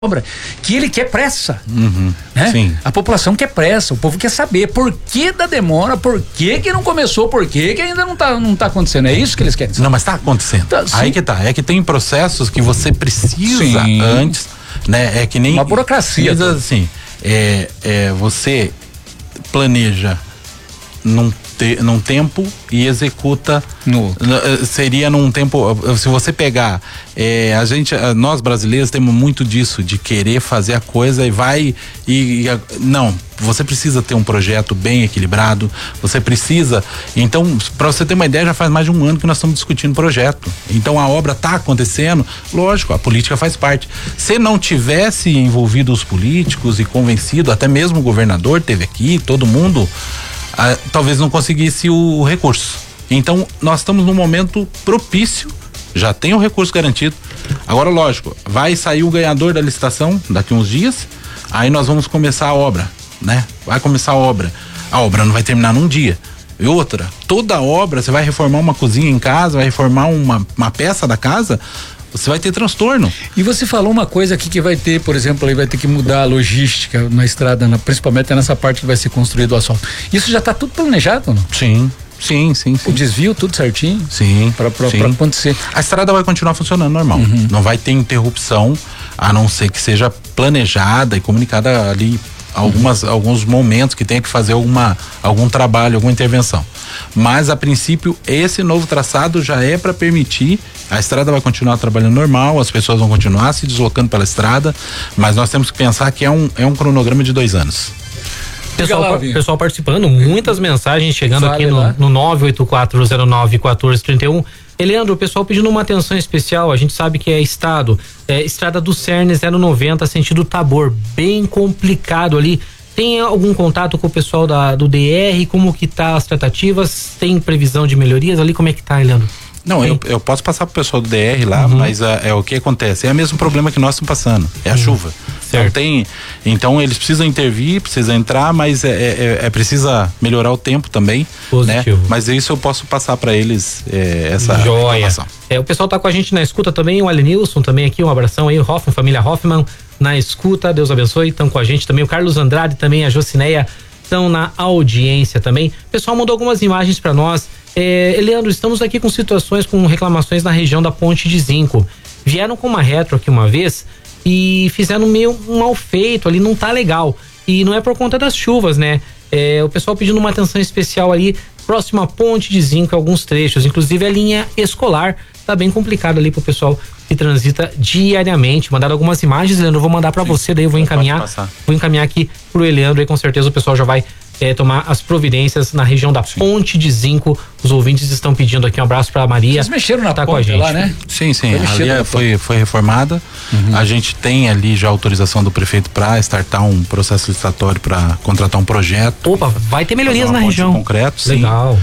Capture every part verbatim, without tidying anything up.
obra, que ele quer pressa, uhum, né? Sim. A população quer pressa, o povo quer saber por que da demora, por que que não começou, por que que ainda não tá, não tá acontecendo, é isso que eles querem dizer. Não, mas tá acontecendo, tá, aí que tá, é que tem processos que você precisa sim. antes, né, é que nem... Uma burocracia. Precisa, assim, é, é, você planeja num, te, num tempo e executa no seria num tempo, se você pegar é, a gente, nós brasileiros temos muito disso, de querer fazer a coisa e vai e, e não, você precisa ter um projeto bem equilibrado, você precisa, então para você ter uma ideia, já faz mais de um ano que nós estamos discutindo o projeto, então a obra está acontecendo, lógico, a política faz parte, se não tivesse envolvido os políticos e convencido, até mesmo o governador teve aqui, todo mundo Ah, talvez não conseguisse o, o recurso. Então nós estamos num momento propício, já tem o recurso garantido. Agora, lógico, vai sair o ganhador da licitação daqui uns dias, aí nós vamos começar a obra, né? Vai começar a obra. A obra não vai terminar num dia. E outra, toda obra, você vai reformar uma cozinha em casa, vai reformar uma, uma peça da casa, você vai ter transtorno. E você falou uma coisa aqui que vai ter, por exemplo, aí vai ter que mudar a logística na estrada, na, principalmente nessa parte que vai ser construído o asfalto. Isso já está tudo planejado, não? Sim, sim, sim, sim. O desvio, tudo certinho? Sim. Para acontecer. A estrada vai continuar funcionando normal. Uhum. Não vai ter interrupção, a não ser que seja planejada e comunicada ali algumas, uhum. alguns momentos que tenha que fazer alguma, algum trabalho, alguma intervenção. Mas a princípio esse novo traçado já é para permitir, a estrada vai continuar trabalhando normal, as pessoas vão continuar se deslocando pela estrada, mas nós temos que pensar que é um, é um cronograma de dois anos. Pessoal, lá, pessoal participando, muitas mensagens chegando Vale aqui no, no nove oito quatro zero nove um quatro três um. Leandro, o pessoal pedindo uma atenção especial, a gente sabe que é estado, é, estrada do Cerne zero noventa, sentido Tabor, bem complicado ali. Tem algum contato com o pessoal da, do D R? Como que tá as tratativas? Tem previsão de melhorias ali? Como é que tá, Leandro? Não, eu, eu posso passar pro pessoal do D R lá, uhum. mas é, é o que acontece, é o mesmo problema que nós estamos passando, é a uhum. chuva. Certo. Então tem, então eles precisam intervir, precisam entrar, mas é, é, é precisa melhorar o tempo também, positivo, né? Mas isso eu posso passar para eles, é, essa Joia. informação. É, o pessoal tá com a gente na escuta também, o Alenilson também aqui, um abração aí, Hoffman, família Hoffman na escuta, Deus abençoe, estão com a gente também, o Carlos Andrade também, a Jocineia estão na audiência também. O pessoal mandou algumas imagens para nós. É, Leandro, estamos aqui com situações, com reclamações na região da Ponte de Zinco. Vieram com uma retro aqui uma vez e fizeram meio um mal feito ali, não tá legal. E não é por conta das chuvas, né? É, o pessoal pedindo uma atenção especial ali, próxima Ponte de Zinco, alguns trechos, inclusive a linha escolar, tá bem complicado ali pro pessoal que transita diariamente. Mandaram algumas imagens, Leandro, eu vou mandar para você, daí eu vou encaminhar, vou encaminhar aqui pro Leandro e com certeza o pessoal já vai É, tomar as providências na região da sim. Ponte de Zinco. Os ouvintes estão pedindo aqui um abraço para a Maria. Vocês mexeram na tá ponte com a gente lá, né? Sim, sim. Foi ali foi, foi reformada. Uhum. A gente tem ali já autorização do prefeito para startar um processo licitatório para contratar um projeto. Opa, vai ter melhorias na região. Concreto, sim. Legal.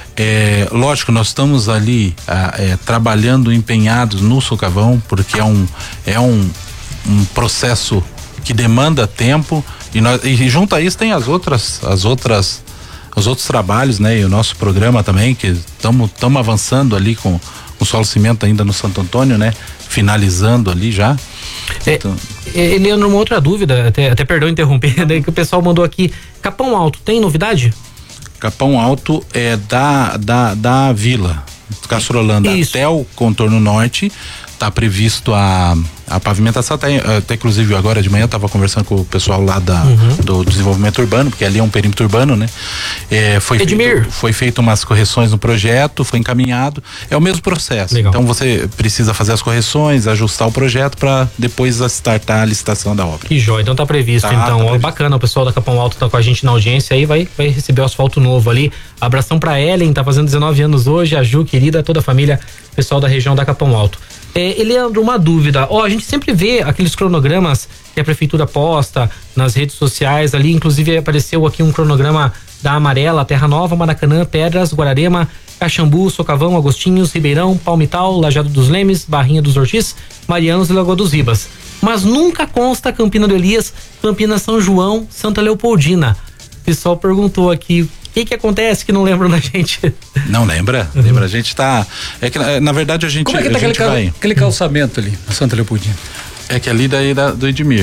É, lógico, nós estamos ali ah, é, trabalhando empenhados no socavão, porque é um, é um, um processo que demanda tempo. E, nós, e junto a isso tem as outras, as outras, os outros trabalhos, né? E o nosso programa também, que estamos estamos avançando ali com o solo cimento ainda no Santo Antônio, né? Finalizando ali já. É, então... é, Leandro, uma outra dúvida, até, até perdão interromper, daí que o pessoal mandou aqui, Capão Alto, tem novidade? Capão Alto é da, da, da Vila Castrolanda até o contorno norte. Está previsto a, a pavimentação, até, até inclusive agora de manhã eu estava conversando com o pessoal lá da, uhum. do desenvolvimento urbano, porque ali é um perímetro urbano, né? É, foi, feito, foi feito umas correções no projeto, foi encaminhado, é o mesmo processo. Legal. Então você precisa fazer as correções, ajustar o projeto para depois startar a licitação da obra. Que joia, então tá previsto, tá, então, tá previsto. Bacana, o pessoal da Capão Alto tá com a gente na audiência aí, vai, vai receber o asfalto novo ali. Abração pra Ellen, tá fazendo dezenove anos hoje, a Ju, querida, toda a família, pessoal da região da Capão Alto. É, Leandro, uma dúvida, ó, a gente sempre vê aqueles cronogramas que a prefeitura posta nas redes sociais ali, inclusive apareceu aqui um cronograma da Amarela, Terra Nova, Maracanã, Pedras, Guararema, Caxambu, Socavão, Agostinhos, Ribeirão, Palmital, Lajado dos Lemes, Barrinha dos Ortiz, Marianos e Lagoa dos Ribas. Mas nunca consta Campina do Elias, Campina São João, Santa Leopoldina. O pessoal perguntou aqui, o que que acontece que não lembram da gente? Não lembra? Uhum. Lembra, a gente tá... É que na, na verdade a gente... Como é que tá aquele, cal, vai... aquele calçamento ali, na Santa Leopoldina? É que ali daí da, do Edmir.